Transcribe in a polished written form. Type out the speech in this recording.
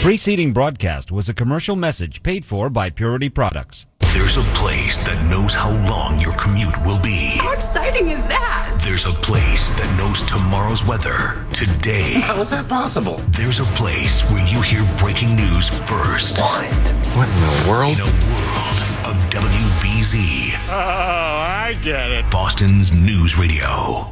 preceding broadcast was a commercial message paid for by Purity Products. There's a place that knows how long your commute will be. How exciting is that? There's a place that knows tomorrow's weather today. How is that possible? There's a place where you hear breaking news first. What in the world? In a world of WBZ. Oh, I get it. Boston's News Radio.